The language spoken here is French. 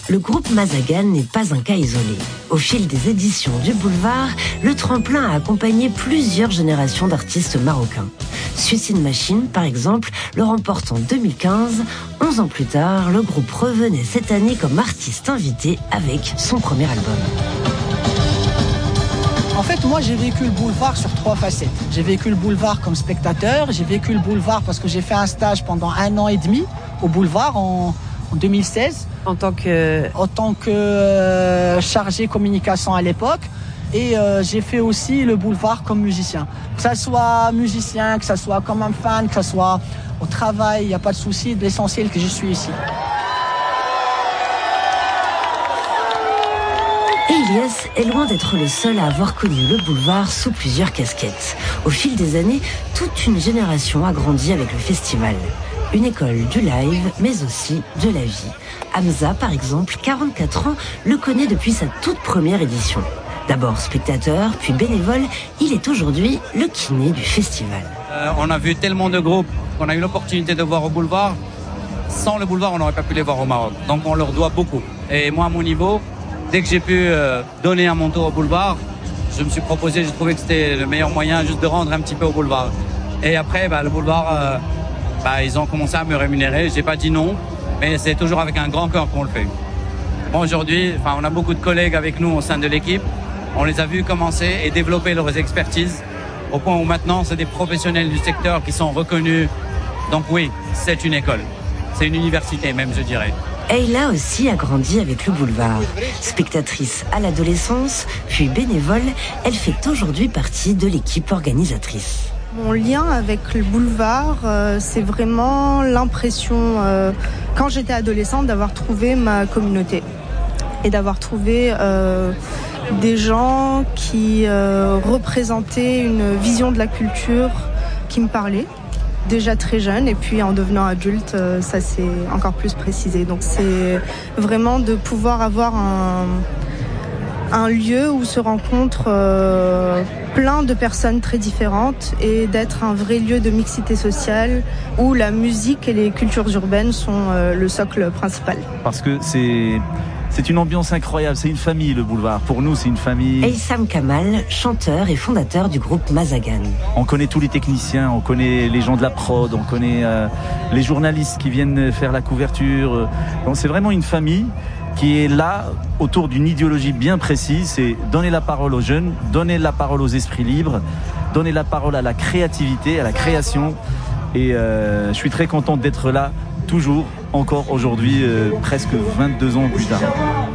Le groupe Mazagan n'est pas un cas isolé. Au fil des éditions du Boulevard, le tremplin a accompagné plusieurs générations d'artistes marocains. Suicide Machine, par exemple, le remporte en 2015. 11 ans plus tard, le groupe revenait cette année comme artiste invité avec son premier album. En fait, moi, j'ai vécu le boulevard sur 3 facettes. J'ai vécu le boulevard comme spectateur, j'ai vécu le boulevard parce que j'ai fait un stage pendant 1 an et demi au boulevard en 2016. En tant que chargé communication à l'époque. Et j'ai fait aussi le boulevard comme musicien. Que ça soit musicien, que ça soit comme un fan, que ça soit au travail, il n'y a pas de souci. L'essentiel que je suis ici. Elias est loin d'être le seul à avoir connu le boulevard sous plusieurs casquettes. Au fil des années, toute une génération a grandi avec le festival. Une école du live, mais aussi de la vie. Hamza, par exemple, 44 ans, le connaît depuis sa toute première édition. D'abord spectateur, puis bénévole, il est aujourd'hui le kiné du festival. On a vu tellement de groupes qu'on a eu l'opportunité de voir au boulevard. Sans le boulevard, on n'aurait pas pu les voir au Maroc. Donc on leur doit beaucoup. Et moi, à mon niveau, dès que j'ai pu donner à mon tour au boulevard, je me suis proposé, j'ai trouvé que c'était le meilleur moyen juste de rendre un petit peu au boulevard. Et après, le boulevard, ils ont commencé à me rémunérer. J'ai pas dit non, mais c'est toujours avec un grand cœur qu'on le fait. Bon, aujourd'hui, on a beaucoup de collègues avec nous au sein de l'équipe. On les a vus commencer et développer leurs expertises au point où maintenant, c'est des professionnels du secteur qui sont reconnus. Donc oui, c'est une école. C'est une université même, je dirais. Ayla aussi a grandi avec le boulevard. Spectatrice à l'adolescence, puis bénévole, elle fait aujourd'hui partie de l'équipe organisatrice. Mon lien avec le boulevard, c'est vraiment l'impression, quand j'étais adolescente, d'avoir trouvé ma communauté et d'avoir trouvé des gens qui représentaient une vision de la culture qui me parlait. Déjà très jeune et puis en devenant adulte, ça s'est encore plus précisé. Donc c'est vraiment de pouvoir avoir un lieu où se rencontrent plein de personnes très différentes et d'être un vrai lieu de mixité sociale où la musique et les cultures urbaines sont le socle principal. Parce que c'est une ambiance incroyable, c'est une famille le boulevard. Pour nous, c'est une famille. Eissam Kamal, chanteur et fondateur du groupe Mazagan. On connaît tous les techniciens, on connaît les gens de la prod, on connaît les journalistes qui viennent faire la couverture. Donc c'est vraiment une famille qui est là autour d'une idéologie bien précise, c'est donner la parole aux jeunes, donner la parole aux esprits libres, donner la parole à la créativité, à la création. Et je suis très content d'être là, toujours, encore aujourd'hui, presque 22 ans plus tard.